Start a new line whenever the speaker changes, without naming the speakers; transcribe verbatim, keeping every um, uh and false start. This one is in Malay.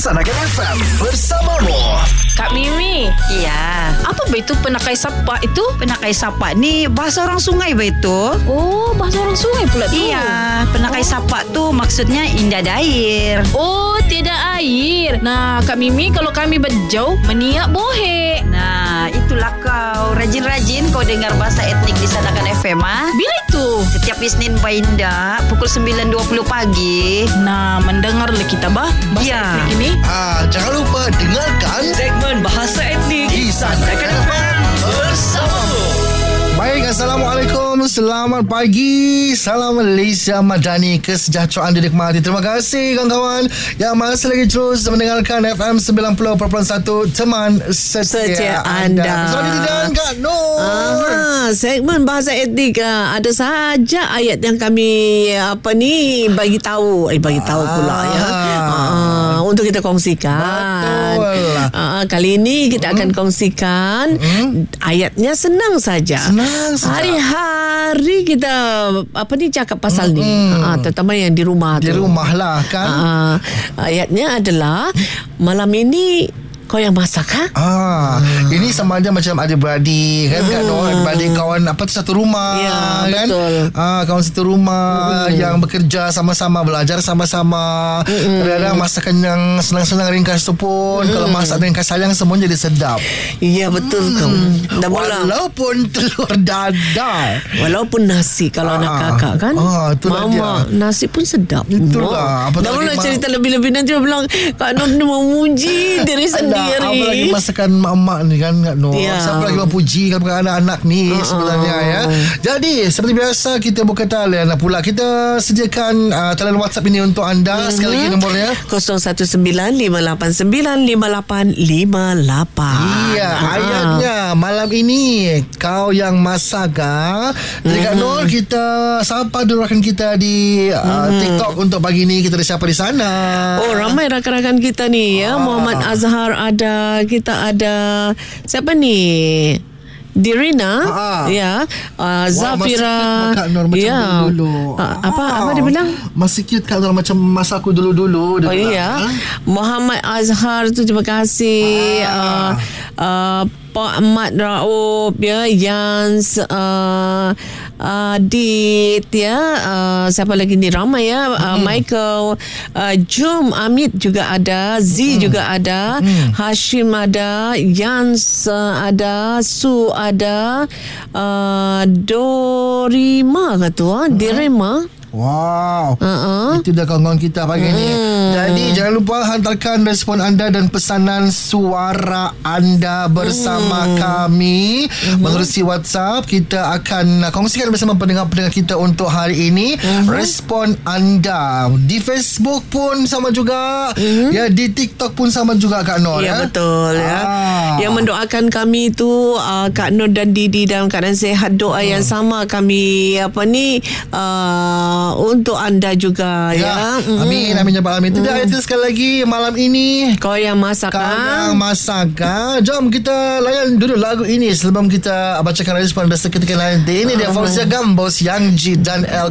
Laksanakan F M bersamamu.
Kak Mimi,
Ya,
apa betul penakai sapa itu?
penakai sapa ni bahasa orang sungai betul.
Oh, bahasa orang sungai pula tu.
Iya, penakai sapa tu maksudnya indah ada air.
Oh, tiada air. Nah, Kak Mimi, kalau kami berjauh, meniak bohe.
Nah, itulah kau rajin-rajin kau dengar bahasa etnik di Sanakan F M ah.
Bila itu?
Setiap Isnin Bainda pukul sembilan dua puluh pagi.
Nah, mendengarlah kita bah bahasa
Ya.
etnik ini.
Ah, jangan lupa dengarkan
Segmen bahasa etnik
di Sanakan F M bersamamu. Baik, Assalamualaikum. Selamat pagi. Salam Malaysia Madani. Kesejahteraan dinikmati. Terima kasih kawan-kawan yang masih lagi terus mendengarkan F M sembilan puluh perpuluhan satu Teman Setia,
Setia anda.
Bersama Didi dan Kak Nur.
Ah, segmen bahasa etnik ah, ada saja ayat yang kami apa ni bagi tahu, eh bagi tahu pula ya. Ah, untuk kita kongsikan.
Betul.
Ah, kali ini kita akan kongsikan ayatnya senang saja.
Senang saja.
Hari-hari kita apa ni cakap pasal ni. Ah, terutama yang di rumah
Di
tu.
rumah lah kan.
Ah, ayatnya adalah malam ini kau yang masak ha?
Ah, hmm. Ini sama ada macam adik-beradik kan, Kak Nur, adik-beradik kawan apa tu satu rumah
Ya,
kan.
betul.
Ah, kawan satu rumah hmm. yang bekerja sama-sama, belajar sama-sama. Hmm. Kadang-kadang masakan yang senang-senang ringkas tu pun hmm. kalau masak dengan kasih sayang semuanya jadi sedap.
Ya betul hmm. kau. Dah mula.
Walaupun telur dadar.
Walaupun nasi kalau
Ah,
anak kakak kan.
ah, itulah
Mama,
dia.
nasi pun sedap.
Itulah.
Dah
Apatah
mula
lagi
cerita lebih-lebih nanti dia bilang Kak Nur ni memuji diri sendiri.
Apalagi masakan mak-mak ni kan, Kak Nur.
Ya.
Siapa lagi memuji kan anak-anak ni uh-uh. sebenarnya ya. Jadi seperti biasa kita buka talian pula. Kita sediakan uh, talian WhatsApp ini untuk anda. Mm-hmm. Sekali lagi nombornya
kosong satu sembilan lima lapan sembilan lima lapan lima lapan.
Iya,
Ah.
ayatnya malam ini kau yang masak ah. Jadi Kak Nur, kita sapa dulu rakan kita di uh, mm-hmm. TikTok untuk pagi ni. Kita ada siapa di sana?
Oh, ramai rakan-rakan kita ni ya.
Ah.
Muhammad Azhar ada, kita ada siapa ni? Dirina,
Ah.
ya, uh,
Wah,
Zafira,
masih cute Kak Nur macam
ya.
dulu-dulu.
Uh, apa apa dia bilang?
Masih cute Kak Nur macam masa aku dulu-dulu. Dia
Oh
bilang,
iya,
ah.
Muhammad Azhar tu terima kasih.
Ah.
Uh, uh, Pak Ahmad Raub ya, Yans, uh, uh, Dit ya, uh, siapa lagi ni ramai ya, uh, Michael, uh, Jum, Amit juga ada, Z hmm. juga ada, hmm. Hashim ada, Yans uh, ada, Su ada, uh, Dorima ke tu, uh, Direma.
Wow.
Uh-uh.
Itu dah kawan-kawan kita pagi ni. Jadi jangan lupa hantarkan respon anda dan pesanan suara anda bersama hmm. kami uh-huh. menerusi WhatsApp. Kita akan kongsikan bersama pendengar-pendengar kita untuk hari ini uh-huh. respon anda. Di Facebook pun sama juga. Uh-huh. Ya, di TikTok pun sama juga Kak Nur.
Ya,
ya
betul ya.
ah.
Yang mendoakan kami tu uh, Kak Nur dan Didi dalam keadaan sihat, doa hmm. yang sama kami apa ni uh, untuk anda juga ya.
Ya,
Mm.
amin, amin ya Pak Amin. Itu dia ayat sekali lagi malam ini.
Kau yang masak
Kau
ah?
yang masak ah? Jom kita layan dulu lagu ini sebelum kita bacakan respon dan seketika nanti. Ini dia Fauzia Gambos, Yang G dan L